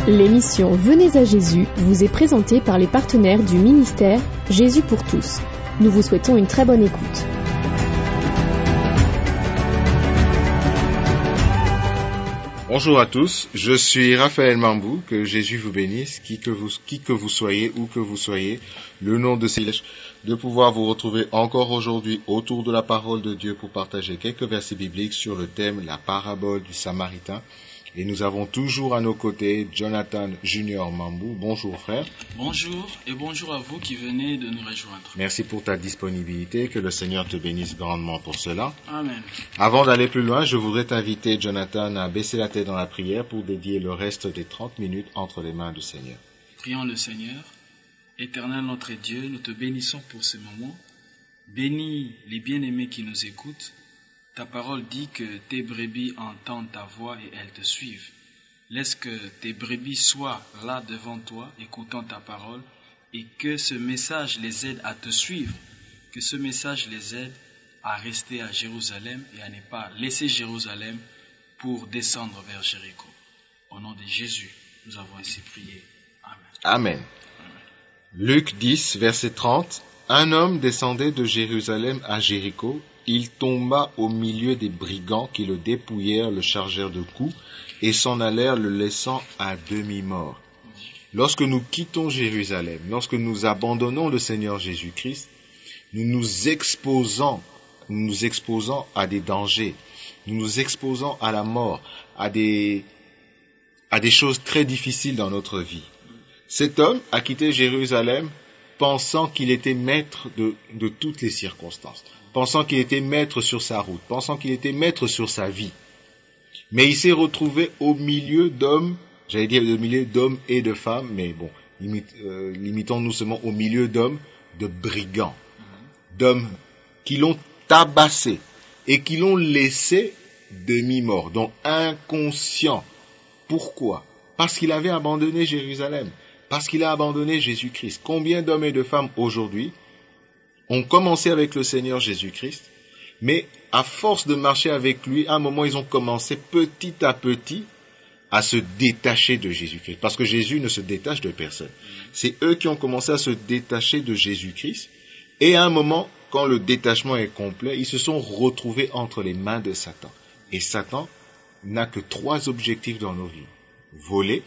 L'émission Venez à Jésus vous est présentée par les partenaires du ministère Jésus pour tous. Nous vous souhaitons une très bonne écoute. Bonjour à tous, je suis Raphaël Mambou, que Jésus vous bénisse, qui que vous soyez, où que vous soyez, le nom de Céleste, de pouvoir vous retrouver encore aujourd'hui autour de la parole de Dieu pour partager quelques versets bibliques sur le thème la parabole du Samaritain. Et nous avons toujours à nos côtés Jonathan Junior Mambou. Bonjour frère. Bonjour et bonjour à vous qui venez de nous rejoindre. Merci pour ta disponibilité, que le Seigneur te bénisse grandement pour cela. Amen. Avant d'aller plus loin, je voudrais t'inviter Jonathan à baisser la tête dans la prière pour dédier le reste des 30 minutes entre les mains du Seigneur. Prions le Seigneur. Éternel notre Dieu, nous te bénissons pour ce moment. Bénis les bien-aimés qui nous écoutent. Ta parole dit que tes brebis entendent ta voix et elles te suivent. Laisse que tes brebis soient là devant toi, écoutant ta parole, et que ce message les aide à te suivre, que ce message les aide à rester à Jérusalem et à ne pas laisser Jérusalem pour descendre vers Jéricho. Au nom de Jésus, nous avons ainsi prié. Amen. Amen. Luc 10, verset 30. Un homme descendait de Jérusalem à Jéricho. Il tomba au milieu des brigands qui le dépouillèrent, le chargèrent de coups et s'en allèrent le laissant à demi-mort. Lorsque nous quittons Jérusalem, lorsque nous abandonnons le Seigneur Jésus-Christ, nous nous exposons à des dangers, nous nous exposons à la mort, à des choses très difficiles dans notre vie. Cet homme a quitté Jérusalem pensant qu'il était maître de toutes les circonstances, pensant qu'il était maître sur sa route, pensant qu'il était maître sur sa vie. Mais il s'est retrouvé au milieu d'hommes, au milieu d'hommes et de femmes, mais bon, limitons-nous seulement au milieu d'hommes, de brigands, d'hommes qui l'ont tabassé et qui l'ont laissé demi-mort, donc inconscient. Pourquoi ? Parce qu'il avait abandonné Jérusalem, parce qu'il a abandonné Jésus-Christ. Combien d'hommes et de femmes aujourd'hui ont commencé avec le Seigneur Jésus-Christ, mais à force de marcher avec lui, à un moment, ils ont commencé petit à petit à se détacher de Jésus-Christ. Parce que Jésus ne se détache de personne. C'est eux qui ont commencé à se détacher de Jésus-Christ. Et à un moment, quand le détachement est complet, ils se sont retrouvés entre les mains de Satan. Et Satan n'a que 3 objectifs dans nos vies. Voler,